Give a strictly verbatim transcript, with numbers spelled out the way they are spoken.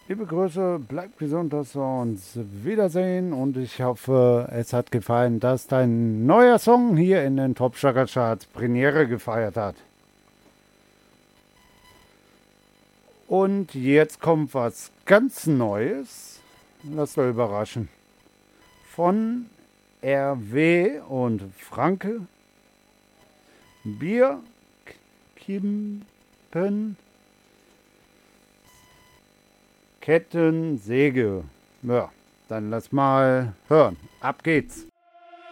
Liebe Grüße, bleibt gesund, dass wir uns wiedersehen und ich hoffe, es hat gefallen, dass dein neuer Song hier in den Top Sugar Charts Premiere gefeiert hat. Und jetzt kommt was ganz Neues. Lasst euch überraschen. Von R W und Franke. Bier, Kimpen, Kettensäge. Ja, dann lass mal hören. Ab geht's.